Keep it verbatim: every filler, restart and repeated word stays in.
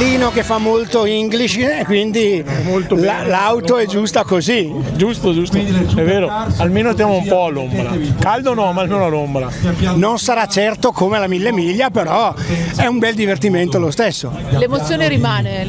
Martino che fa molto English, e quindi la- l'auto è giusta così. Giusto, giusto, è vero, almeno teniamo un po' all'ombra. Caldo no, ma almeno all'ombra. Non sarà certo come la Mille Miglia, però è un bel divertimento lo stesso. L'emozione rimane.